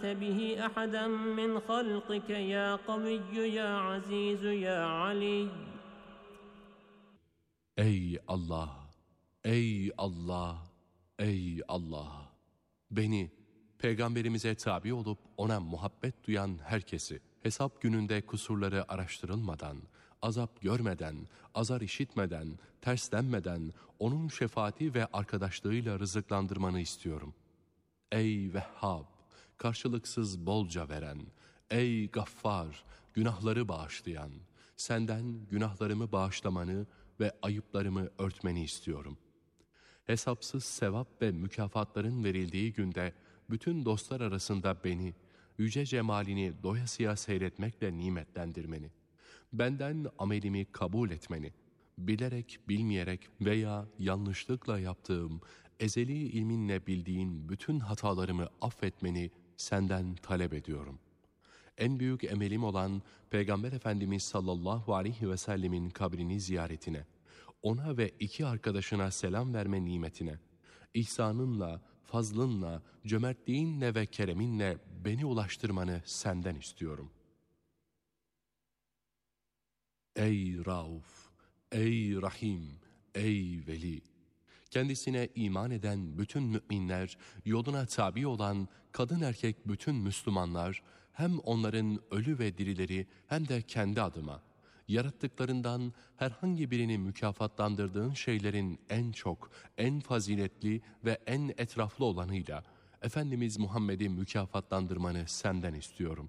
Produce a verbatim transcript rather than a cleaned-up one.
به أحدا من خلقك يا قوي يا عزيز يا علي. Ey Allah! Ey Allah! Ey Allah! Beni, Peygamberimize tabi olup ona muhabbet duyan herkesi, hesap gününde kusurları araştırılmadan, azap görmeden, azar işitmeden, terslenmeden, onun şefaati ve arkadaşlığıyla rızıklandırmanı istiyorum. Ey Vehhab! Karşılıksız bolca veren, ey Gaffar! Günahları bağışlayan, senden günahlarımı bağışlamanı ve ayıplarımı örtmeni istiyorum. Hesapsız sevap ve mükafatların verildiği günde bütün dostlar arasında beni, yüce cemalini doyasıya seyretmekle nimetlendirmeni, benden amelimi kabul etmeni, bilerek, bilmeyerek veya yanlışlıkla yaptığım, ezeli ilminle bildiğin bütün hatalarımı affetmeni senden talep ediyorum. En büyük emelim olan Peygamber Efendimiz sallallahu aleyhi ve sellemin kabrini ziyaretine, ona ve iki arkadaşına selam verme nimetine, ihsanınla, fazlınla, cömertliğinle ve kereminle beni ulaştırmanı senden istiyorum. Ey Rauf! Ey Rahim! Ey Veli! Kendisine iman eden bütün müminler, yoluna tabi olan kadın erkek bütün Müslümanlar, hem onların ölü ve dirileri hem de kendi adıma, yarattıklarından herhangi birini mükafatlandırdığın şeylerin en çok, en faziletli ve en etraflı olanıyla, Efendimiz Muhammed'i mükafatlandırmanı senden istiyorum.